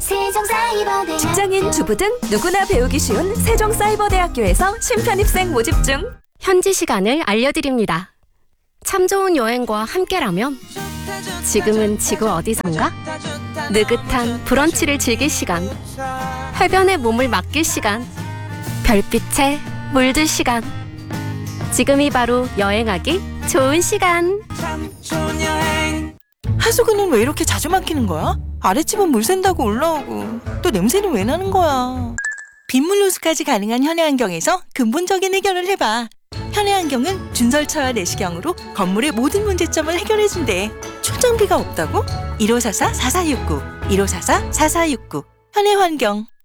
세종사이버대학교. 직장인, 주부 등 누구나 배우기 쉬운 세종사이버대학교에서 신편입생 모집 중. 현지 시간을 알려드립니다. 참 좋은 여행과 함께라면 지금은 지구 어디선가? 느긋한 브런치를 즐길 시간, 해변에 몸을 맡길 시간, 별빛에 물들 시간. 지금이 바로 여행하기 좋은 시간. 하수구는 왜 이렇게 자주 막히는 거야? 아랫집은 물 샌다고 올라오고 또 냄새는 왜 나는 거야? 빗물 누수까지 가능한 현해환경에서 근본적인 해결을 해봐. 현해환경은 준설처와 내시경으로 건물의 모든 문제점을 해결해준대. 초정비가 없다고? 1544-4469 1544-4469 현해환경.